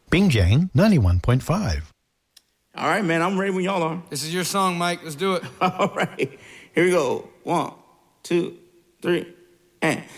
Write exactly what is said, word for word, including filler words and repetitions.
Bing Jang, ninety-one point five. All right, man, I'm ready when y'all are. This is your song, Mike. Let's do it. All right, here we go. One, two, three, and...